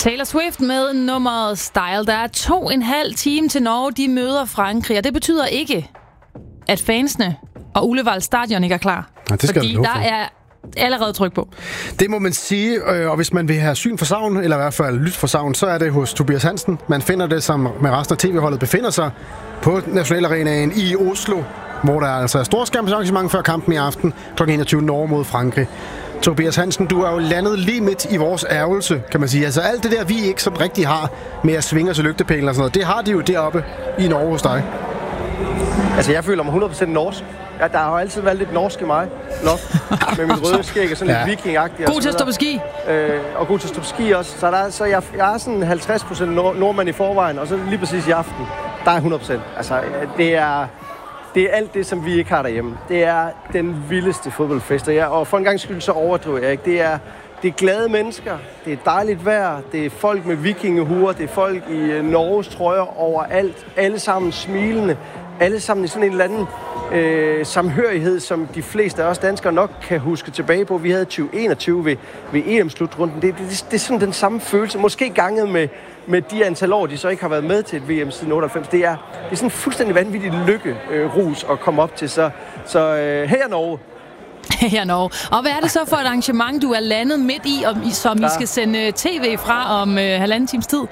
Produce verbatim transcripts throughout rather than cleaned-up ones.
Taylor Swift med nummeret Style. Der er to og en halv time til Norge. De møder Frankrig, og det betyder ikke, at fansene og Ullevål Stadion ikke er klar. Ja, det skal fordi der er allerede tryk på. Det må man sige, og hvis man vil have syn for savn, eller i hvert fald lyt for savn, så er det hos Tobias Hansen. Man finder det, som med resten af T V-holdet befinder sig på Nationalarenaen i Oslo, hvor der altså er storskærmsarrangement før kampen i aften klokken enogtyve Norge mod Frankrig. Tobias Hansen, du er jo landet lige midt i vores ærgelse, kan man sige. Altså alt det der, vi ikke sådan rigtig har med at svinge os i lygtepælen og sådan noget, det har de jo deroppe i Norge hos dig. Altså, jeg føler mig hundrede procent norsk. Ja, der har jo altid været lidt norsk i mig. Loft. Med mit røde skæg og sådan ja. lidt vikingagtigt. God til at stå på ski. Øh, og god til at stå på ski også. Så, der, så jeg, jeg er sådan halvtreds procent nord- nordmand i forvejen, og så lige præcis i aften, der er hundrede procent. Altså, det er... Det er alt det, som vi ikke har derhjemme. Det er den vildeste fodboldfest. Og for en gang skyld, så overdriver jeg ikke. Det er, det er glade mennesker. Det er dejligt vejr. Det er folk med vikingehuer. Det er folk i Norges trøjer overalt. Alle sammen smilende. Alle sammen i sådan en eller anden øh, samhørighed, som de fleste af os danskere nok kan huske tilbage på. Vi havde tyve enogtyve ved, ved E M-slutrunden. Det, det, det er sådan den samme følelse. Måske ganget med... med de antal år, de så ikke har været med til et V M siden otteoghalvfems. Det er, det er sådan en fuldstændig vanvittig lykke-rus øh, at komme op til. Så, så øh, her Norge. Her Norge. Og hvad er det så for et arrangement, du er landet midt i, og som ja. I skal sende tv fra om øh, halvanden times tid?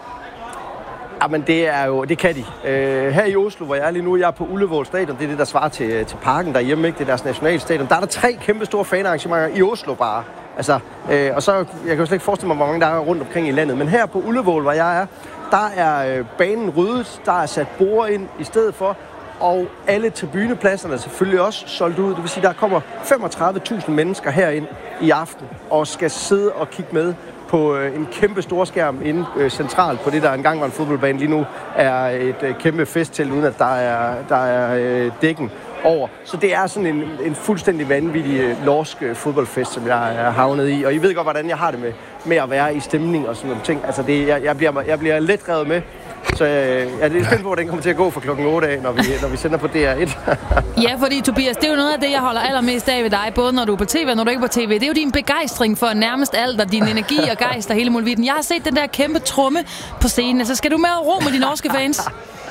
Jamen, det er jo, det kan de. Øh, her i Oslo, hvor jeg er lige nu, jeg er på Ullevål Stadion, det er det, der svarer til, til parken derhjemme, ikke? Det er deres nationalstadion. Der er der tre kæmpe store fanarrangementer i Oslo bare. Altså, øh, og så, jeg kan jo slet ikke forestille mig, hvor mange der er rundt omkring i landet. Men her på Ullevål, hvor jeg er, der er øh, banen ryddet, der er sat borde ind i stedet for, og alle tribunepladserne er selvfølgelig også solgt ud. Det vil sige, der kommer femogtredive tusind mennesker herind i aften, og skal sidde og kigge med på øh, en kæmpe storskærm inde øh, centralt på det, der engang var en fodboldbane. Lige nu er et øh, kæmpe festtelt, uden at der er, der er øh, dækken over. Så det er sådan en, en fuldstændig vanvittig øh, norsk øh, fodboldfest, som jeg er havnet i. Og I ved godt, hvordan jeg har det med, med at være i stemning og sådan nogle ting. Altså, det, jeg, jeg, bliver, jeg bliver let revet med. Så øh, ja, det er spændt på, hvordan den kommer til at gå for klokken otte af, når vi, når vi sender på D R et. Ja, fordi Tobias, det er jo noget af det, jeg holder allermest af ved dig, både når du er på tv og når du ikke er på tv. Det er jo din begejstring for nærmest alt, og din energi og gejst og hele muligheden. Jeg har set den der kæmpe tromme på scenen, så skal du med og ro med de norske fans?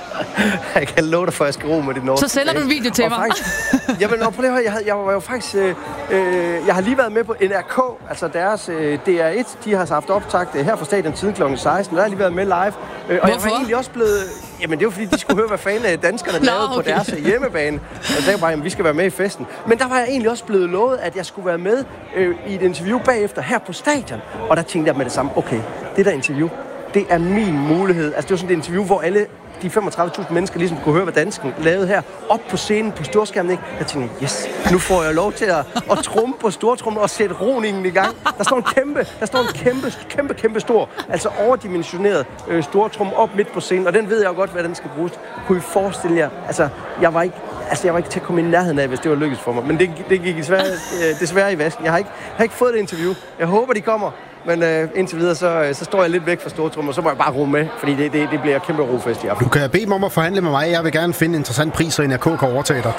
Jeg kan love dig for, at jeg skal ro med de norske. Så sender du en video til og mig. Faktisk, jamen, prøv lige at høre, jeg, havde, jeg var jo faktisk... Øh, øh, jeg har lige været med på N R K, altså deres øh, D R et. De har haft optakt øh, her fra stadion siden klokken seksten. Der har jeg lige været med live. Øh, og jeg var egentlig også blevet... Jamen, det var fordi, de skulle høre, hvad fanden danskerne Nå, lavede okay. på deres hjemmebane. Og jeg sagde bare, at vi skal være med i festen. Men der var jeg egentlig også blevet lovet, at jeg skulle være med øh, i et interview bagefter her på stadion. Og der tænkte jeg med det samme, okay, det der interview, det er min mulighed. Altså, det var sådan et interview, hvor alle de femogtredive tusind mennesker ligesom kunne høre, hvad dansken lavede her, op på scenen på storskærmen, ikke? Jeg tænkte, yes, nu får jeg lov til at, at trumme på stortrummen og sætte roningen i gang. Der står en kæmpe, der står en kæmpe, kæmpe, kæmpe stor, altså overdimensioneret øh, stortrumme op midt på scenen, og den ved jeg jo godt, hvad den skal bruges. Kunne I forestille jer, altså, jeg var ikke, altså, jeg var ikke til at komme i nærheden af, hvis det var lykkedes for mig, men det, det gik desværre, øh, desværre i vasken. Jeg har ikke, jeg har ikke fået det interview. Jeg håber, de kommer. Men øh, indtil videre, så, så står jeg lidt væk fra stortrummen, og så må jeg bare ro med, fordi det, det, det bliver kæmpe rofest i aften. Du kan bede mig om at forhandle med mig. Jeg vil gerne finde en interessant pris, så N R K kan overtage dig.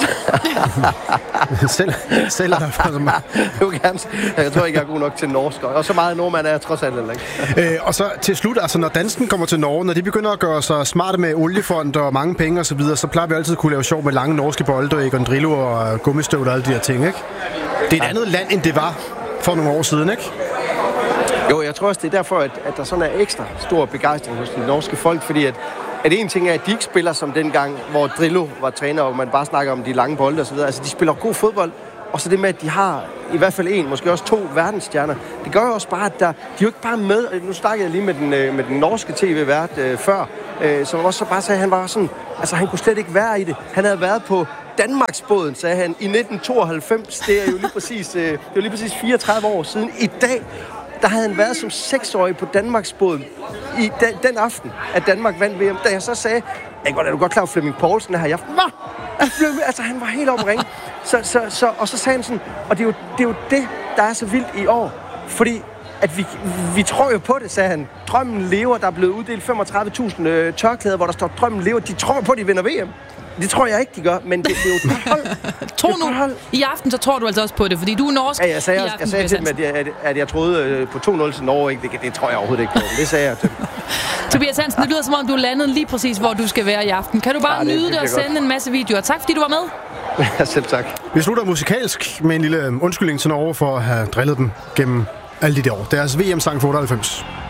selv, selv er der for så meget. Jeg, gerne, jeg tror ikke, jeg er god nok til norsk, og så meget nordmand er jeg trods alt ikke. øh, og så til slut, altså når dansken kommer til Norge, når de begynder at gøre sig smarte med oliefond og mange penge og så videre, så plejer vi altid at kunne lave sjov med lange norske bolde, og Egon Drillo og gummistøvler og alle de her ting, ikke? Det er et andet land, end det var for nogle år siden, ikke? Jo, jeg tror også, det er derfor, at, at der sådan er ekstra stor begejstring hos de norske folk, fordi at, at en ting er, at de ikke spiller som dengang, hvor Drillo var træner, og man bare snakker om de lange bolde og så videre. Altså, de spiller god fodbold, og så det med, at de har i hvert fald en, måske også to verdensstjerner. Det gør jo også bare, at der, de er jo ikke bare med. Nu snakkede jeg lige med den, med den norske tv-vært øh, før, øh, som også bare sagde, at han var sådan, altså han kunne slet ikke være i det. Han havde været på Danmarksbåden, sagde han, i nitten tooghalvfems. Det er jo lige præcis, øh, det er jo lige præcis fireogtredive år siden i dag. Der havde han været som seksårig på Danmarksbåden i den, den aften, at Danmark vandt V M. Da jeg så sagde, jeg er du godt klar, at Flemming Poulsen er her i aften. Hvad? Altså, han var helt omring. Så, så, så, og så sagde han sådan, og det er, jo, det er jo det, der er så vildt i år. Fordi at vi, vi tror jo på det, sagde han. Drømmen lever, der er blevet uddelt femogtredive tusind øh, tørklæder, hvor der står, drømmen lever. De tror på, at de vinder V M. Det tror jeg ikke, de gør, men det, det er jo et hold. Tro nu, i aften så tror du altså også på det, fordi du er norsk. Ja, jeg sagde, i jeg, aften, jeg sagde til dem, at jeg, at, at jeg troede på to nul til Norge. Ikke? Det, det tror jeg overhovedet ikke på, det sagde jeg til dem. Tobias Hansen, det lyder som om, du er landet lige præcis, hvor du skal være i aften. Kan du bare ja, det, nyde det og sende godt. En masse videoer? Tak, fordi du var med. Ja, selv tak. Vi slutter musikalsk med en lille undskyldning til Norge for at have drillet dem gennem alle de der år. Deres V M-sang for otteoghalvfems.